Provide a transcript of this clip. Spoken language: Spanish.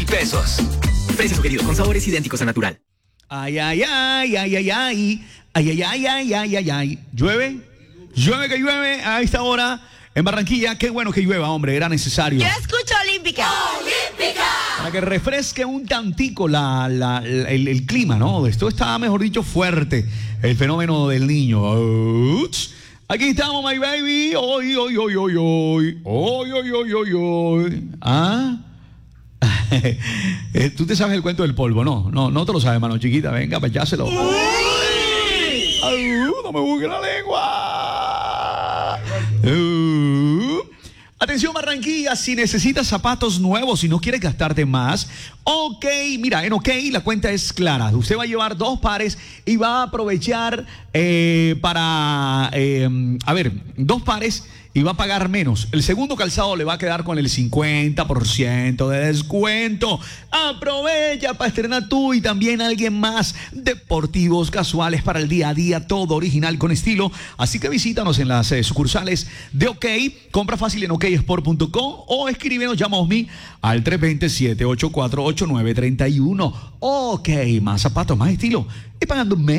pesos. Precio sugerido con sabores idénticos a natural. Ay, ay, ay, ay, ay, ay. Ay, ay, ay, ay, ay, ay, ay. ¿Llueve? Llueve que llueve a esta hora en Barranquilla. Qué bueno que llueva, hombre, era necesario. Yo escucho Olímpica. Para que refresque un tantico el clima, ¿no? Esto está, mejor dicho, fuerte. El fenómeno del niño. Uch. Aquí estamos, my baby. Hoy, hoy, hoy, hoy, hoy. Hoy, hoy, hoy, hoy, hoy. ¿Ah? Tú te sabes el cuento del polvo, ¿no? No te lo sabes, mano chiquita. Venga, para echárselo. No me busques la lengua. Atención, Barranquilla, si necesitas zapatos nuevos y no quieres gastarte más, OK, mira, en OK la cuenta es clara. Usted va a llevar 2 pares y va a aprovechar para, 2 pares y va a pagar menos. El segundo calzado le va a quedar con el 50% de descuento. Aprovecha para estrenar tú y también alguien más. Deportivos casuales para el día a día, todo original con estilo. Así que visítanos en las sucursales de OK. Compra fácil en oksport.com o escríbenos, llama a mí al 320-784-8931. OK, más zapatos, más estilo y pagando menos.